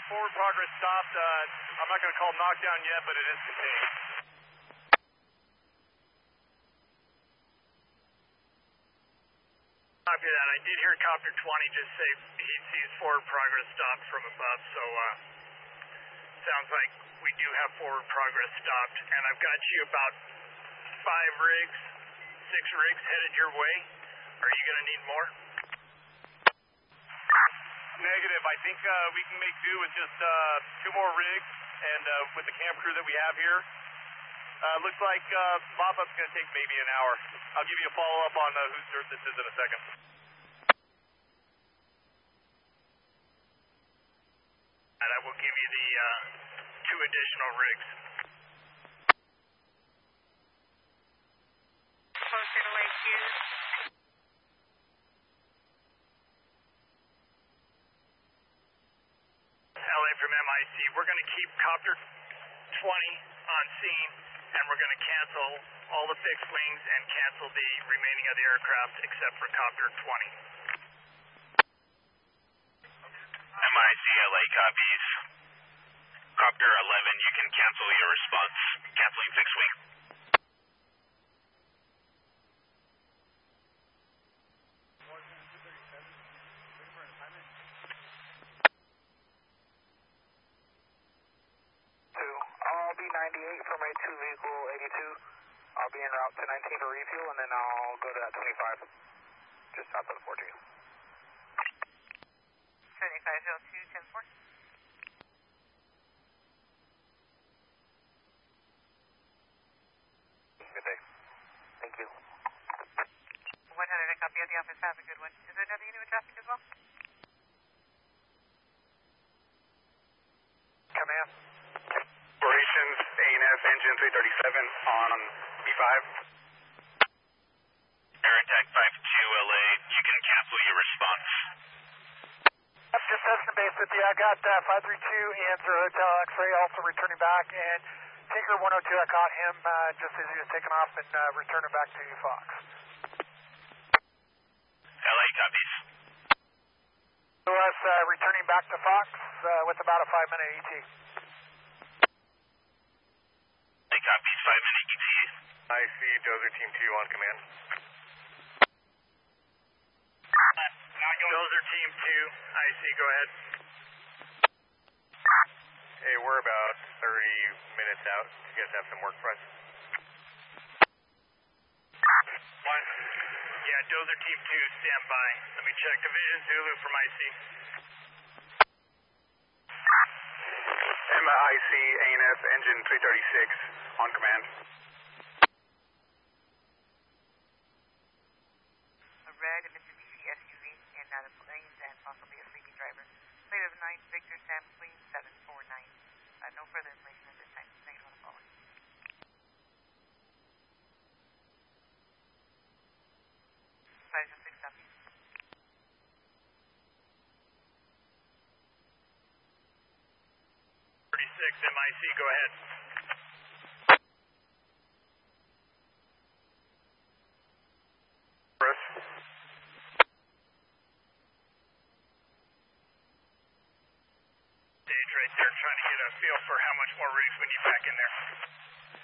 forward progress stopped. I'm not going to call knockdown yet, but it is contained. Copy that. I did hear Copter 20 just say he sees forward progress stopped from above, so sounds like we do have forward progress stopped. And I've got you about 5 rigs, 6 rigs headed your way. Are you going to need more? Negative. I think we can make do with just 2 more rigs and with the camp crew that we have here. Looks like mop-up's going to take maybe an hour. I'll give you a follow-up on whose dirt this is in a second. And I will give you the 2 additional rigs. Closer to Lake Hughes. LA from MIC, we're going to keep Copter 20 on scene, and we're going to cancel all the fixed wings and cancel the remaining of the aircraft except for Copter 20. MIC LA copies. Copter 11, you can cancel your response. Canceling fixed wing. I'll be 98 for my 2 vehicle 82. I'll be en route to 19 for refuel, and then I'll go to that 25 just south of the 14. 7502, 10-4. Good day. Thank you. 100, I copy of the office. Have a good one. Is there another unit with traffic as well? Command. Operations, ANF engine 337 on B5. Air Attack 52 LA, you can cancel your response. Just Cessna base with you. I got 532 answer Hotel X-ray also returning back, and Tinker 102, I caught him just as he was taking off and returning back to Fox. LA copies. US returning back to Fox with about a 5-minute ET. LA copies, 5-minute ET. I see Dozer Team 2 on command. Dozer Team 2, I see, go ahead. Hey, we're about 30 minutes out. You guys have some work for us? Yeah, Dozer Team 2, stand by. Let me check. Division Zulu from IC. MIC ANF engine 336 on command. A red Mitsubishi SUV in out of lanes and possibly a sleeping driver. Plate of 9 Victor Sam Queen 749. No further information at this time. Thanks for the following. Five and 6 copies. 36 MIC, go ahead. Chris? Stage right there, trying to get a feel for how much more rigs we need back in there.